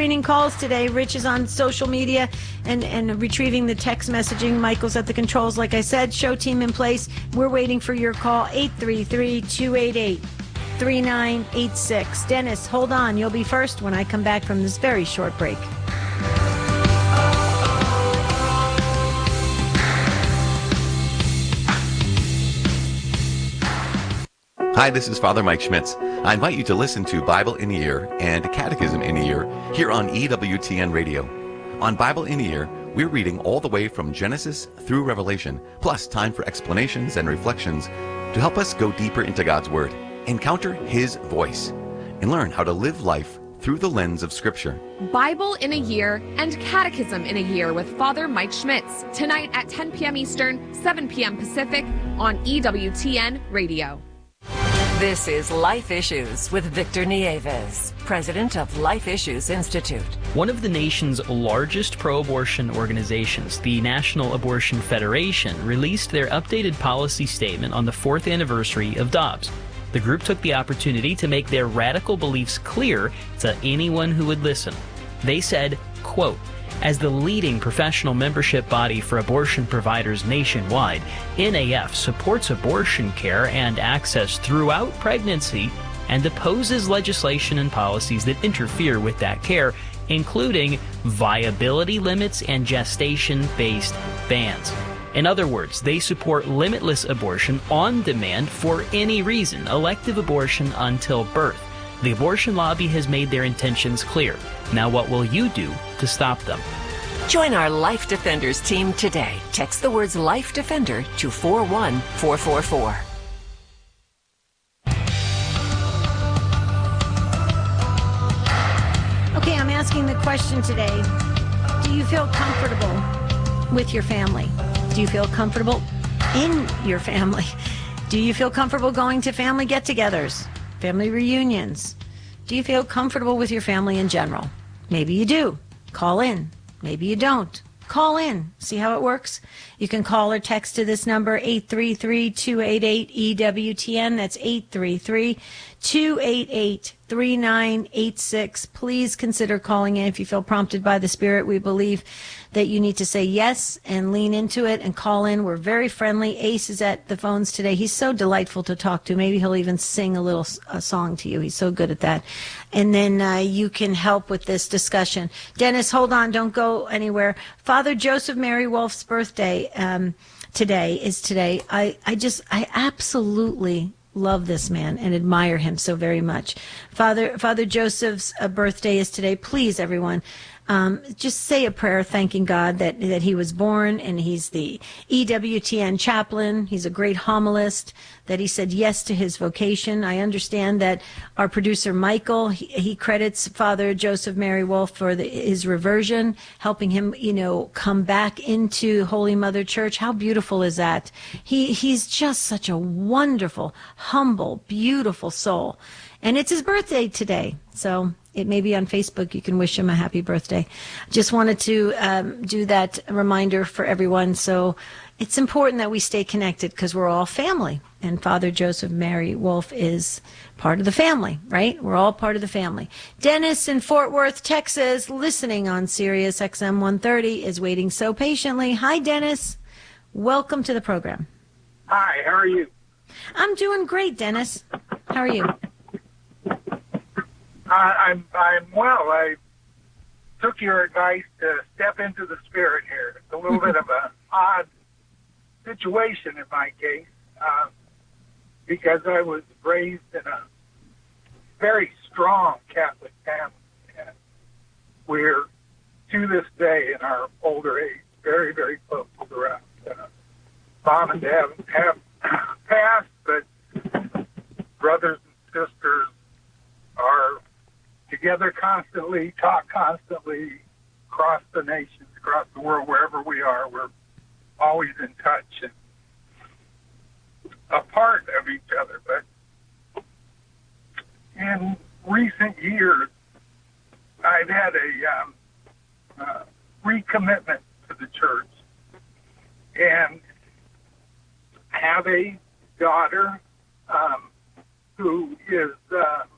screening calls today. Rich is on social media and retrieving the text messaging. Michael's at the controls, like I said. Show team in place. We're waiting for your call, 833-288-3986. Dennis, hold on. You'll be first when I come back from this very short break. Hi, this is Father Mike Schmitz. I invite you to listen to Bible in a Year and Catechism in a Year here on EWTN Radio. On Bible in a Year, we're reading all the way from Genesis through Revelation, plus time for explanations and reflections to help us go deeper into God's Word, encounter His voice, and learn how to live life through the lens of Scripture. Bible in a Year and Catechism in a Year with Father Mike Schmitz, tonight at 10 p.m. Eastern, 7 p.m. Pacific on EWTN Radio. This is Life Issues with Victor Nieves, president of Life Issues Institute. One of the nation's largest pro-abortion organizations, the National Abortion Federation, released their updated policy statement on the 4th anniversary of Dobbs. The group took the opportunity to make their radical beliefs clear to anyone who would listen. They said, quote, "As the leading professional membership body for abortion providers nationwide, NAF supports abortion care and access throughout pregnancy and opposes legislation and policies that interfere with that care, including viability limits and gestation-based bans." In other words, they support limitless abortion on demand for any reason, elective abortion until birth. The abortion lobby has made their intentions clear. Now what will you do to stop them? Join our Life Defenders team today. Text the words Life Defender to 41444. Okay, I'm asking the question today. Do you feel comfortable with your family? Do you feel comfortable in your family? Do you feel comfortable going to family get-togethers, family reunions? Do you feel comfortable with your family in general? Maybe you do. Call in. Maybe you don't. Call in. See how it works? You can call or text to this number, 833-288-EWTN. That's 833-288-3986. Please consider calling in if you feel prompted by the Spirit. We believe that you need to say yes and lean into it and call in. We're very friendly. Ace is at the phones today. He's so delightful to talk to. Maybe he'll even sing a song to you. He's so good at that. And then you can help with this discussion. Dennis, hold on. Don't go anywhere. Father Joseph Mary Wolf's birthday is today. I absolutely love this man and admire him so very much. Father Joseph's birthday is today. Please, everyone, just say a prayer thanking God that he was born, and he's the EWTN chaplain. He's a great homilist, that he said yes to his vocation. I understand that our producer, Michael, he credits Father Joseph Mary Wolf for his reversion, helping him, come back into Holy Mother Church. How beautiful is that? He's just such a wonderful, humble, beautiful soul. And it's his birthday today. So it may be on Facebook. You can wish him a happy birthday. Just wanted to do that reminder for everyone. So it's important that we stay connected because we're all family. And Father Joseph Mary Wolf is part of the family, right? We're all part of the family. Dennis in Fort Worth, Texas, listening on Sirius XM 130, is waiting so patiently. Hi, Dennis. Welcome to the program. Hi, how are you? I'm doing great, Dennis. How are you? I'm well. I took your advice to step into the Spirit here. It's a little bit of an odd situation in my case, because I was raised in a very strong Catholic family, and we're, to this day, in our older age, very, very close around. Mom and Dad have passed, but brothers and sisters are together constantly, talk constantly, across the nations, across the world, wherever we are. We're always in touch and a part of each other. But in recent years, I've had a recommitment to the church, and have a daughter who is